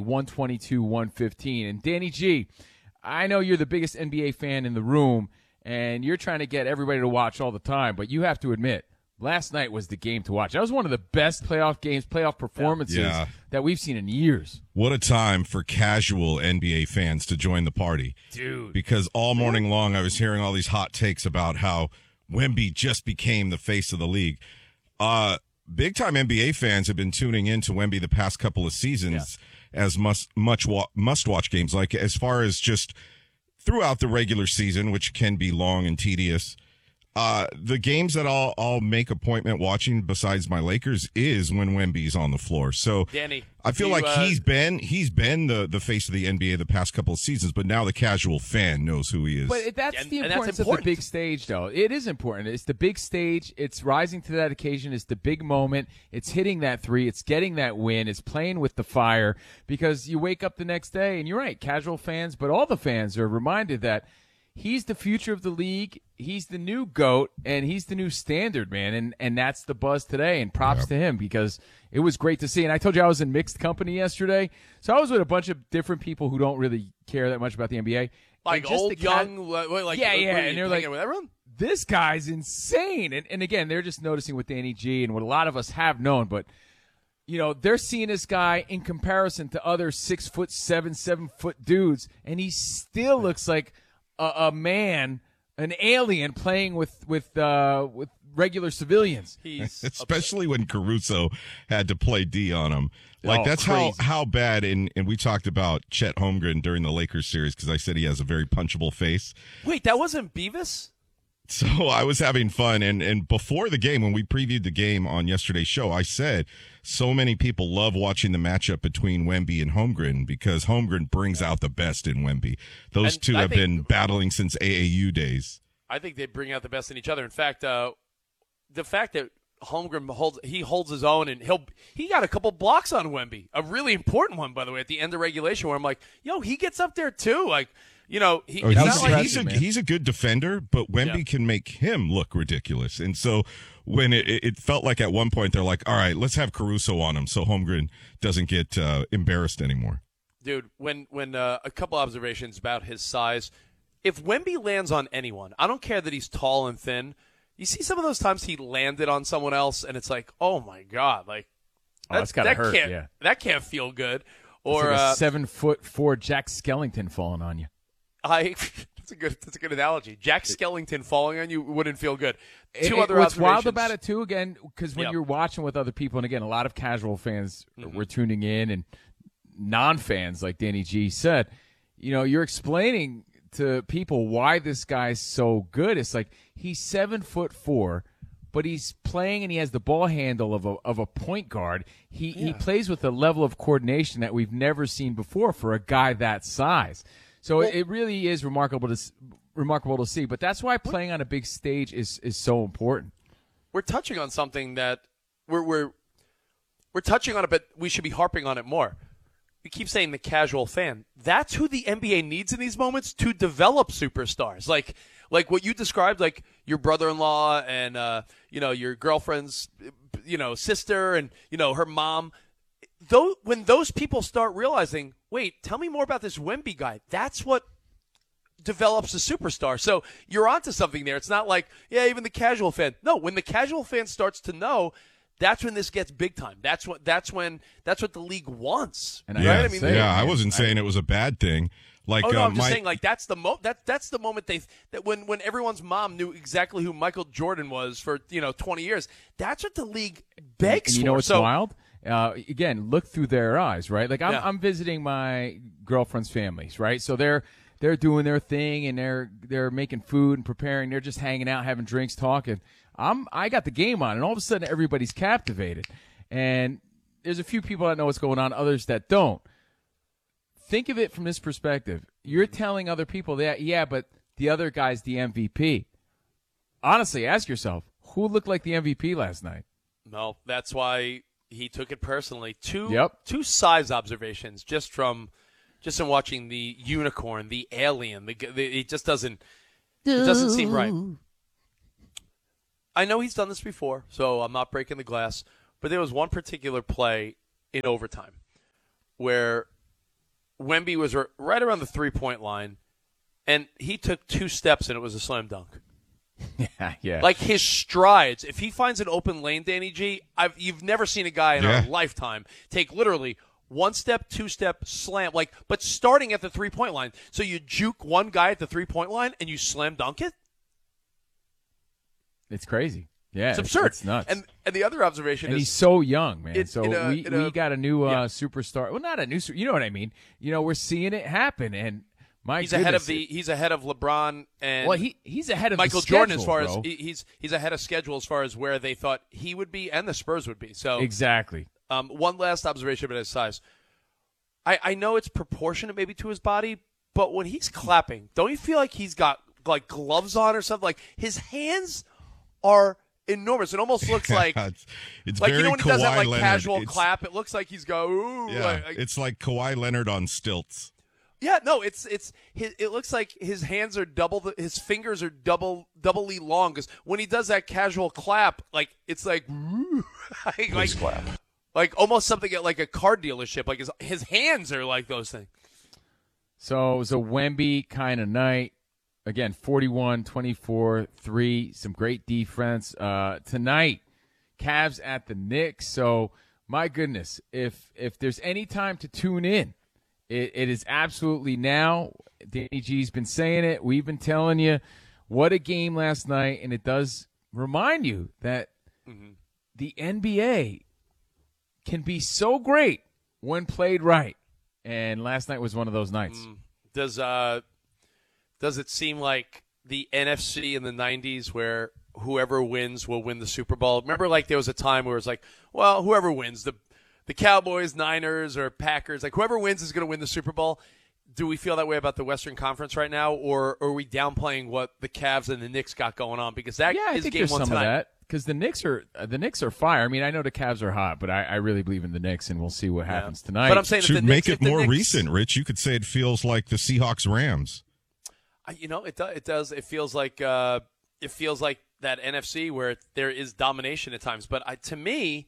122-115. And Danny G, I know you're the biggest NBA fan in the room, and you're trying to get everybody to watch all the time, but you have to admit, last night was the game to watch. That was one of the best playoff games, playoff performances that we've seen in years. What a time for casual NBA fans to join the party. Dude. Because all morning long I was hearing all these hot takes about how Wemby just became the face of the league. Big-time NBA fans have been tuning in to Wemby the past couple of seasons as must-watch games. Like, as far as just throughout the regular season, which can be long and tedious, the games that I'll make appointment watching besides my Lakers is when Wemby's on the floor. So Danny, I feel like he's been the face of the NBA the past couple of seasons, but now the casual fan knows who he is. But that's the importance of the big stage, though. It is important. It's the big stage. It's rising to that occasion. It's the big moment. It's hitting that 3. It's getting that win. It's playing with the fire, because you wake up the next day, and you're right, casual fans, but all the fans are reminded that he's the future of the league. He's the new GOAT, and he's the new standard, man. And that's the buzz today. And props to him, because it was great to see. And I told you I was in mixed company yesterday. So I was with a bunch of different people who don't really care that much about the NBA. Like old, young, like yeah. And they're like, with everyone? This guy's insane. And again, they're just noticing with Danny G and what a lot of us have known. But, they're seeing this guy in comparison to other 6'7", 7-foot dudes. And he still looks like a man, an alien playing with regular civilians. Especially when Caruso had to play D on him. Like, that's crazy. how bad, and we talked about Chet Holmgren during the Lakers series, because I said he has a very punchable face. Wait, that wasn't Beavis? So I was having fun, and before the game, when we previewed the game on yesterday's show, I said so many people love watching the matchup between Wemby and Holmgren, because Holmgren brings out the best in Wemby. Those two have been battling since AAU days. I think they bring out the best in each other. In fact, the fact that Holmgren holds his own, and he got a couple blocks on Wemby, a really important one, by the way, at the end of regulation, where I'm like, he gets up there too, like. He's a good defender, but Wemby can make him look ridiculous. And so when it felt like at one point they're like, all right, let's have Caruso on him so Holmgren doesn't get embarrassed anymore. Dude, when a couple observations about his size, if Wemby lands on anyone, I don't care that he's tall and thin. You see some of those times he landed on someone else, and it's like, oh my God, like that's gotta hurt. Yeah, that can't feel good. Or like a 7'4" Jack Skellington falling on you. That's a good analogy. Jack Skellington falling on you wouldn't feel good. Two other what's observations. Wild about it too, again, because when you're watching with other people, and again, a lot of casual fans were tuning in, and non-fans, like Danny G said, you're explaining to people why this guy's so good. It's like he's 7'4", but he's playing and he has the ball handle of a point guard. He plays with a level of coordination that we've never seen before for a guy that size. So it really is remarkable to see. But that's why playing on a big stage is so important. We're touching on something that we're touching on it, but we should be harping on it more. We keep saying the casual fan. That's who the NBA needs in these moments to develop superstars. Like what you described, like your brother-in-law and your girlfriend's sister and her mom. When those people start realizing, wait, tell me more about this Wemby guy, that's what develops a superstar. So you're onto something there. It's not like, even the casual fan. No, when the casual fan starts to know, that's when this gets big time. That's what the league wants. And right? I wasn't saying it was a bad thing. Like, I'm just saying, like that's the moment that when everyone's mom knew exactly who Michael Jordan was for 20 years. That's what the league begs and you for. know what's wild? Again, look through their eyes, right? Like I'm visiting my girlfriend's families, right? So they're doing their thing and they're making food and preparing. They're just hanging out, having drinks, talking. I got the game on, and all of a sudden everybody's captivated. And there's a few people that know what's going on, others that don't. Think of it from this perspective. You're telling other people that, yeah, but the other guy's the MVP. Honestly, ask yourself, who looked like the MVP last night? No, that's why he took it personally. Two size observations just in watching the unicorn, the alien. It just doesn't. It doesn't seem right. I know he's done this before, so I'm not breaking the glass. But there was one particular play in overtime where Wemby was right around the 3-point line, and he took 2 steps, and it was a slam dunk. Yeah. Like his strides. If he finds an open lane, Danny G, you've never seen a guy in our lifetime take literally 1 step, 2 step, slam, but starting at the 3-point line. So you juke one guy at the 3-point line and you slam dunk it? It's crazy. Yeah, it's absurd. It's nuts. And the other observation and is he's so young, man. We got a new superstar. Well, not a new. You know what I mean? We're seeing it happen, and he's ahead of LeBron and he's ahead of Michael the Jordan schedule, as far bro. as he's ahead of schedule as far as where they thought he would be and the Spurs would be. So exactly. One last observation about his size. I know it's proportionate maybe to his body, but when he's clapping, don't you feel like he's got like gloves on or something? Like his hands are enormous. It almost looks like it's like very when he does that Kawhi Leonard. casual clap, it looks like he's ooh. Yeah, it's like Kawhi Leonard on stilts. Yeah, no, it looks like his hands are his fingers are doubly long because when he does that casual clap, like it's like clap. Like almost something at like a car dealership. Like his hands are like those things. So it was a Wemby kind of night. Again, 41, 24, 3, some great defense. Tonight, Cavs at the Knicks. So, my goodness, if there's any time to tune in, it is absolutely now. Danny G's been saying it. We've been telling you what a game last night, and it does remind you that the NBA can be so great when played right. And last night was one of those nights. Does it seem like the NFC in the 90s where whoever wins will win the Super Bowl? Remember, like there was a time where it was like, well, whoever wins, the Cowboys, Niners, or Packers, like whoever wins is going to win the Super Bowl. Do we feel that way about the Western Conference right now, or are we downplaying what the Cavs and the Knicks got going on? Because that I is think game there's one some tonight. of that. Because the Knicks are fire. I mean, I know the Cavs are hot, but I really believe in the Knicks, and we'll see what happens tonight. But I'm saying to make it more recent, Rich, you could say it feels like the Seahawks-Rams. It does. It feels like that NFC where there is domination at times. But to me,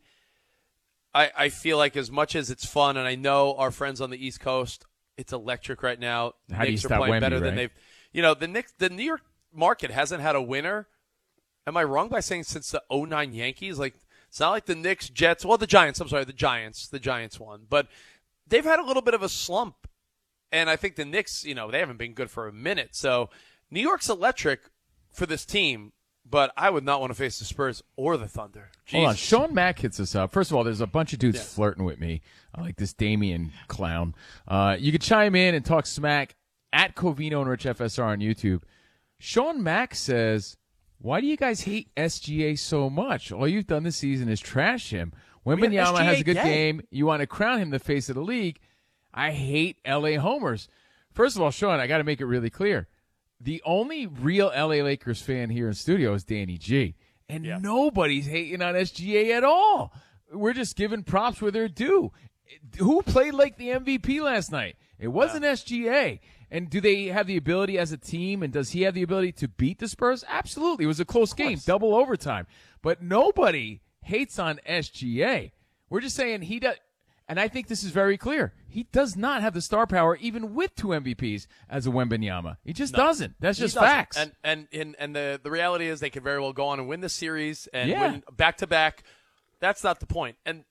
I feel like as much as it's fun, and I know our friends on the East Coast, it's electric right now. How do you Knicks are stop playing Wemby, better than right? the New York market hasn't had a winner. Am I wrong by saying since the 2009 Yankees? Like it's not like the Knicks, Jets. Well, the Giants. I'm sorry, the Giants. The Giants won, but they've had a little bit of a slump. And I think the Knicks, they haven't been good for a minute. So New York's electric for this team, but I would not want to face the Spurs or the Thunder. Hold on. Sean Mack hits us up. First of all, there's a bunch of dudes flirting with me, like this Damian clown. You could chime in and talk smack at Covino and Rich FSR on YouTube. Sean Mack says, why do you guys hate SGA so much? All you've done this season is trash him. Wembanyama has a good game. You want to crown him the face of the league. I hate L.A. homers. First of all, Sean, I got to make it really clear. The only real L.A. Lakers fan here in studio is Danny G. And nobody's hating on SGA at all. We're just giving props where they're due. Who played like the MVP last night? It wasn't SGA. And do they have the ability as a team, and does he have the ability to beat the Spurs? Absolutely. It was a close game, double overtime. But nobody hates on SGA. We're just saying he does. And I think this is very clear. He does not have the star power, even with 2 MVPs, as a Wembanyama. He just doesn't. That's just facts. And the reality is they could very well go on and win the series and win back-to-back That's not the point. And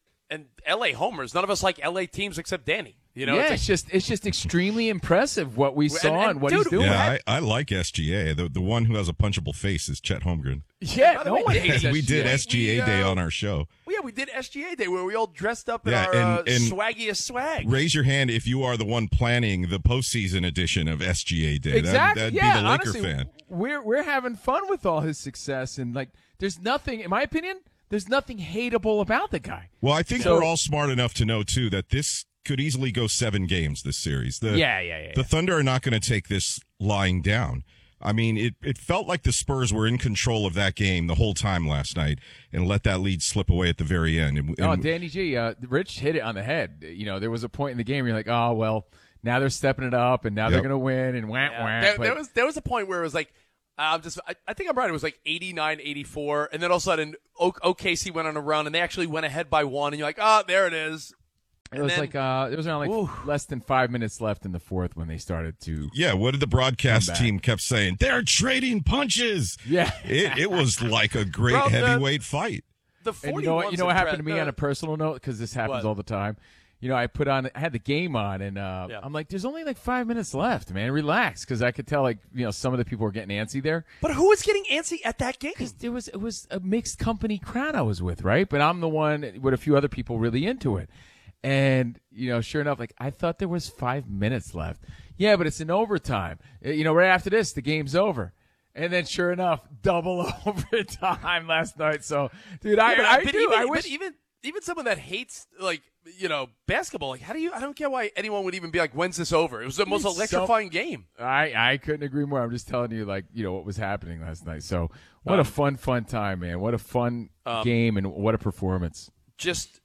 LA homers. None of us like LA teams except Danny. You know, it's just extremely impressive what we saw and what he's doing. Yeah, I like SGA. The one who has a punchable face is Chet Holmgren. Yeah, no one hates We SGA. did SGA Day on our show. Well, yeah, we did SGA Day where we all dressed up in Yeah, our and swaggiest swag. Raise your hand if you are the one planning the postseason edition of SGA Day. Exactly. That'd yeah, be the Laker honestly, fan. We're having fun with all his success, and like, there's nothing, in my opinion, there's nothing hateable about the guy. Well, I think we're all smart enough to know too that this could easily go 7 games this series. The Thunder are not going to take this lying down. I mean, it felt like the Spurs were in control of that game the whole time last night and let that lead slip away at the very end. Danny G, Rich hit it on the head. You know, there was a point in the game where you're like, oh, well, now they're stepping it up and now they're going to win and wah. There was a point where it was like, I think I'm right. It was like 89-84, and then all of a sudden OKC went on a run, and they actually went ahead by 1, and you're like, oh, there it is. It was there was around less than 5 minutes left in the fourth when they started to. Yeah, what did the broadcast team kept saying? They're trading punches. Yeah, it was like a great heavyweight fight. The 41. You know what happened to me on a personal note, because this happens all the time. You know, I had the game on, and I'm like, there's only like 5 minutes left, man. Relax, because I could tell, like, you know, some of the people were getting antsy there. But who was getting antsy at that game? Because it was a mixed company crowd I was with, right? But I'm the one with a few other people really into it. And, you know, sure enough, like, I thought there was 5 minutes left. Yeah, but it's in overtime. You know, right after this, the game's over. And then, sure enough, double overtime last night. So, dude, I wish. Even someone that hates, like, you know, basketball, like, I don't get why anyone would even be like, when's this over? It was the most electrifying game. I couldn't agree more. I'm just telling you, like, you know, what was happening last night. So, what a fun time, man. What a fun game and what a performance. Just,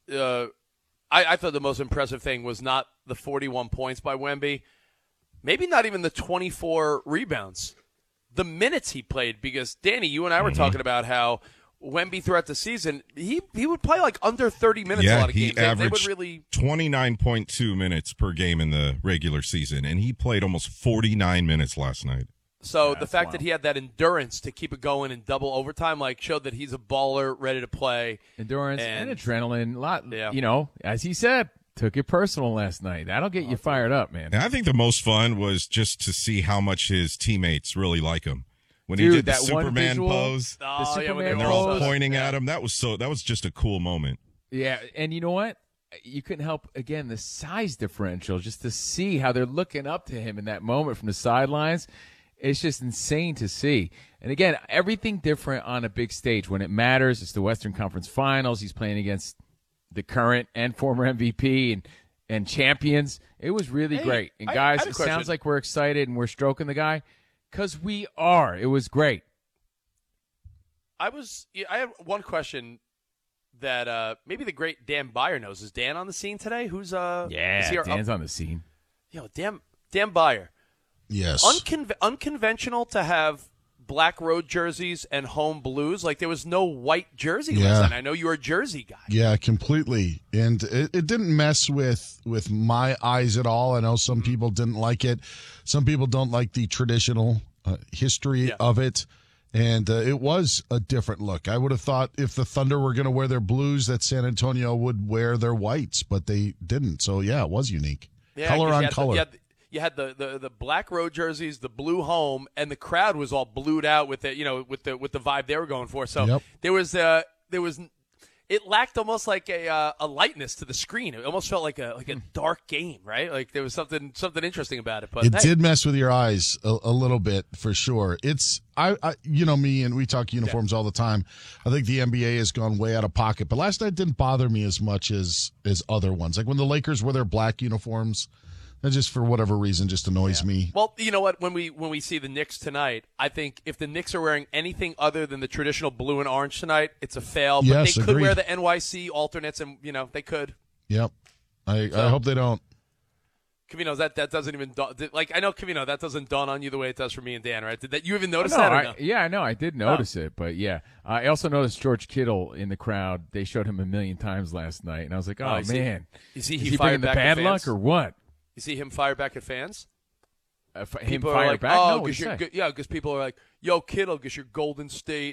I thought the most impressive thing was not the 41 points by Wemby, maybe not even the 24 rebounds, the minutes he played, because, Danny, you and I were talking about how Wemby throughout the season, he would play like under 30 minutes a lot of games. He averaged they would really 29.2 minutes per game in the regular season, and he played almost 49 minutes last night. So the fact that he had that endurance to keep it going in double overtime, like, showed that he's a baller, ready to play. Endurance and adrenaline, you know, as he said, took it personal last night. That'll get you fired up, man. And I think the most fun was just to see how much his teammates really like him. When he did the Superman pose, and they're all pointing at him, that was just a cool moment. Yeah, and you know what? You couldn't help, again, the size differential, just to see how they're looking up to him in that moment from the sidelines. It's just insane to see. And again, everything different on a big stage. When it matters, it's the Western Conference Finals. He's playing against the current and former MVP and champions. It was really great. And guys, it sounds like we're excited and we're stroking the guy, because we are. It was great. I have one question that maybe the great Dan Byer knows. Is Dan on the scene today? Who's Dan's on the scene. Yo, Dan Byer. Yes. Unconventional to have black road jerseys and home blues. Like, there was no white jersey last night. I know you're a jersey guy. Yeah, completely. And it didn't mess with my eyes at all. I know some people didn't like it. Some people don't like the traditional history of it. And it was a different look. I would have thought if the Thunder were going to wear their blues, that San Antonio would wear their whites, but they didn't. So, yeah, it was unique. Yeah, color on color. You had the black road jerseys, the blue home, and the crowd was all blued out with the with the vibe they were going for. So there was it lacked almost like a lightness to the screen. It almost felt like a dark game, right? Like there was something interesting about it. But it did mess with your eyes a little bit for sure. It's I you know me, and we talk uniforms all the time. I think the NBA has gone way out of pocket, but last night didn't bother me as much as other ones. Like when the Lakers wore their black uniforms. That just, for whatever reason, just annoys me. Well, you know what? When we see the Knicks tonight, I think if the Knicks are wearing anything other than the traditional blue and orange tonight, it's a fail. But they could wear the NYC alternates, and they could. Yep. I hope they don't. Cavino, that doesn't even I know, Cavino, that doesn't dawn on you the way it does for me and Dan, right? Did you even notice that? Or no? Yeah, I know. I did notice it, but yeah, I also noticed George Kittle in the crowd. They showed him 1,000,000 times last night, and I was like, oh man, is he bringing the bad luck or what? You see him fire back at fans? Him fire back? Because people are like, yo, Kittle, because you're Golden State.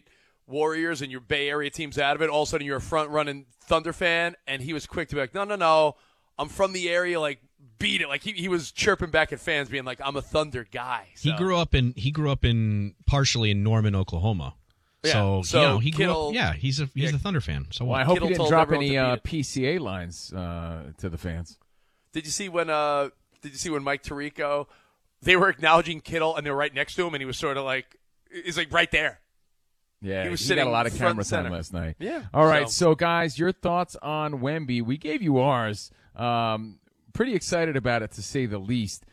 Warriors and your Bay Area team's out of it, all of a sudden you're a front-running Thunder fan, and he was quick to be like, no, I'm from the area, like, beat it. Like, he was chirping back at fans, being like, I'm a Thunder guy. So. He grew up partially in Norman, Oklahoma. Yeah. So he grew Kittle, up. Yeah, he's a Thunder fan. So I hope he didn't drop any PCA lines to the fans. Did you see when Mike Tirico, they were acknowledging Kittle and they were right next to him, and he was sort of like, he's like right there. Yeah, he was he sitting got a lot of front camera and center. time last night. Yeah. All right, so guys, your thoughts on Wemby? We gave you ours. Pretty excited about it, to say the least.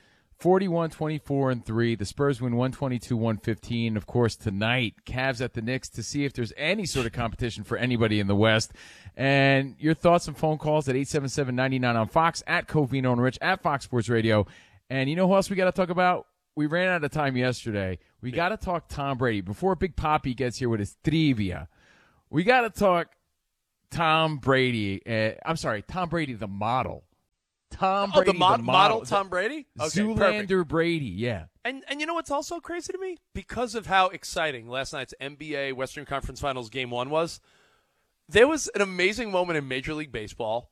41-24-3. The Spurs win 122-115. Of course, tonight, Cavs at the Knicks, to see if there's any sort of competition for anybody in the West. And your thoughts and phone calls at 877-99 on Fox, at Covino and Rich, at Fox Sports Radio. And you know who else we got to talk about? We ran out of time yesterday. We got to talk Tom Brady. Before Big Papi gets here with his trivia, we got to talk Tom Brady. Tom Brady the model. Tom Brady, the model Tom Brady? Okay, Zoolander perfect. Brady, yeah. And you know what's also crazy to me? Because of how exciting last night's NBA Western Conference Finals Game 1 was, there was an amazing moment in Major League Baseball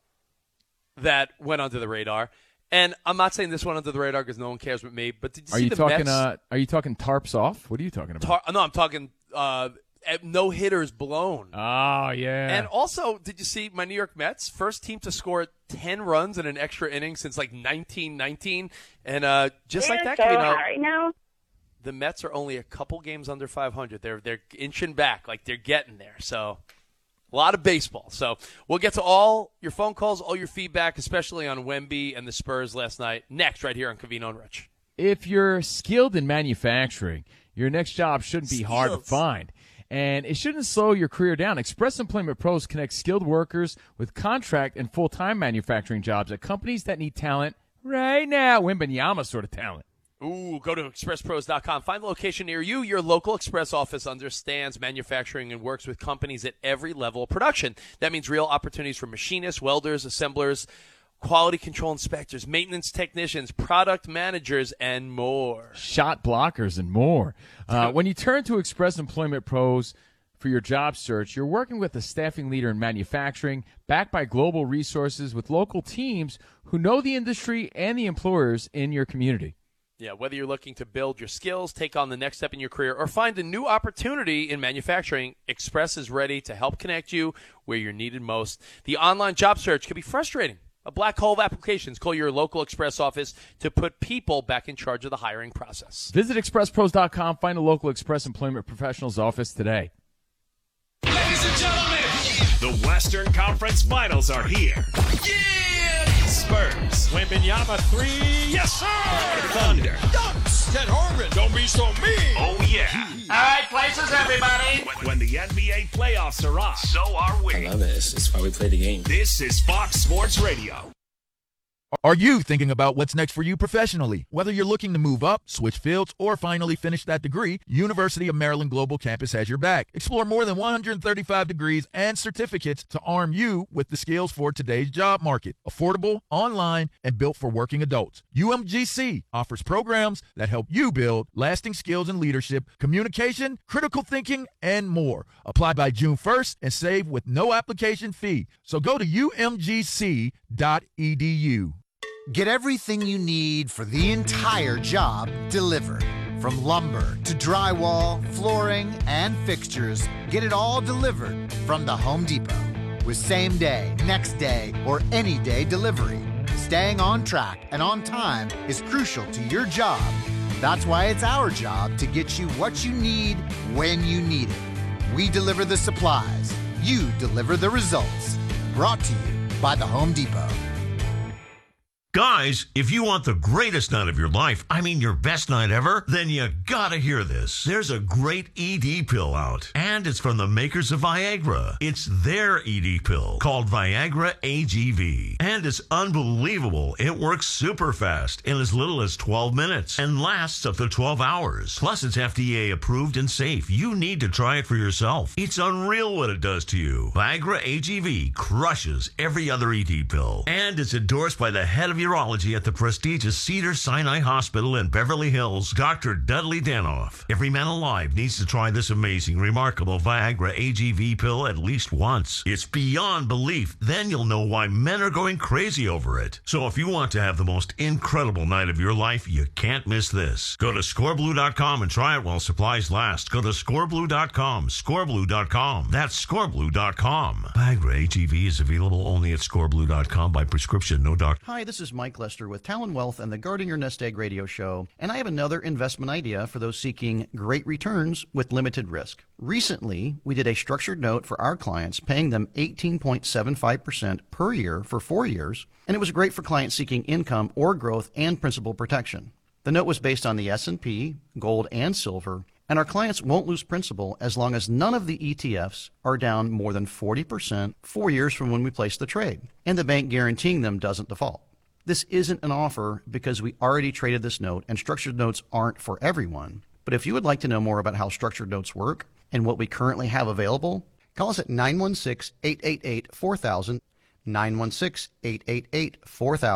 that went under the radar. And I'm not saying this went under the radar because no one cares but me, but did you see the Mets? Are you talking tarps off? What are you talking about? No, I'm talking no hitters blown. Oh, yeah. And also, did you see my New York Mets? First team to score 10 runs in an extra inning since like 1919. And just like that, so high now. The Mets are only a couple games under 500. They're inching back, like they're getting there. So a lot of baseball. So we'll get to all your phone calls, all your feedback, especially on Wemby and the Spurs last night, next right here on Covino and Rich. If you're skilled in manufacturing, your next job shouldn't be hard to find. And it shouldn't slow your career down. Express Employment Pros connect skilled workers with contract and full-time manufacturing jobs at companies that need talent right now. Wembanyama sort of talent. Ooh, go to expresspros.com. Find the location near you. Your local Express office understands manufacturing and works with companies at every level of production. That means real opportunities for machinists, welders, assemblers, quality control inspectors, maintenance technicians, product managers, and more. Shot blockers and more. When you turn to Express Employment Pros for your job search, you're working with a staffing leader in manufacturing, backed by global resources with local teams who know the industry and the employers in your community. Yeah, whether you're looking to build your skills, take on the next step in your career, or find a new opportunity in manufacturing, Express is ready to help connect you where you're needed most. The online job search can be frustrating. A black hole of applications. Call your local Express office to put people back in charge of the hiring process. Visit expresspros.com. Find a local Express Employment Professionals office today. Ladies and gentlemen, the Western Conference Finals are here. Yeah! Spurs. Wembanyama 3. Yes, sir! Thunder. Dunks. Ted Harmon. Don't be so mean. Oh, yeah. All right, places, everybody. When the NBA playoffs are on, so are we. I love it. It's why we play the game. This is Fox Sports Radio. Are you thinking about what's next for you professionally? Whether you're looking to move up, switch fields, or finally finish that degree, University of Maryland Global Campus has your back. Explore more than 135 degrees and certificates to arm you with the skills for today's job market. Affordable, online, and built for working adults. UMGC offers programs that help you build lasting skills in leadership, communication, critical thinking, and more. Apply by June 1st and save with no application fee. So go to umgc.edu. Get everything you need for the entire job delivered. From lumber to drywall, flooring, and fixtures, get it all delivered from the Home Depot. With same day, next day, or any day delivery, staying on track and on time is crucial to your job. That's why it's our job to get you what you need when you need it. We deliver the supplies. You deliver the results. Brought to you by the Home Depot. Guys, if you want the greatest night of your life, I mean your best night ever, then you gotta hear this. There's a great ED pill out, and it's from the makers of Viagra. It's their ED pill called Viagra AGV, and it's unbelievable. It works super fast in as little as 12 minutes and lasts up to 12 hours. Plus, it's FDA approved and safe. You need to try it for yourself. It's unreal what it does to you. Viagra AGV crushes every other ED pill, and it's endorsed by the head of urology at the prestigious Cedars-Sinai Hospital in Beverly Hills, Dr. Dudley Danoff. Every man alive needs to try this amazing, remarkable Viagra AGV pill at least once. It's beyond belief. Then you'll know why men are going crazy over it. So if you want to have the most incredible night of your life, you can't miss this. Go to scoreblue.com and try it while supplies last. Go to scoreblue.com. Scoreblue.com. That's scoreblue.com. Viagra AGV is available only at scoreblue.com by prescription, no doctor. Hi, this is Mike Lester with Talon Wealth and the Guarding Your Nest Egg radio show, and I have another investment idea for those seeking great returns with limited risk. Recently, we did a structured note for our clients, paying them 18.75% per year for 4 years, and it was great for clients seeking income or growth and principal protection. The note was based on the S&P, gold, and silver, and our clients won't lose principal as long as none of the ETFs are down more than 40% 4 years from when we placed the trade, and the bank guaranteeing them doesn't default. This isn't an offer because we already traded this note, and structured notes aren't for everyone. But if you would like to know more about how structured notes work and what we currently have available, call us at 916-888-4000, 916-888-4000.